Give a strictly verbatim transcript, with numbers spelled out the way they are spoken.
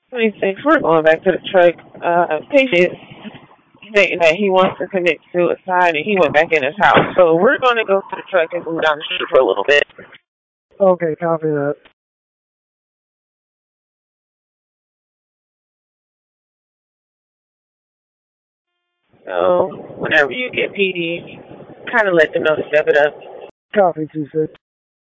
twenty-six, we're going back to the truck. Uh, patient stating that he wants to commit suicide and he went back in his house. So we're going to go to the truck and move down the street for a little bit. Okay, copy that. So whenever you get P D, kind of let them know to step it up. Copy two six.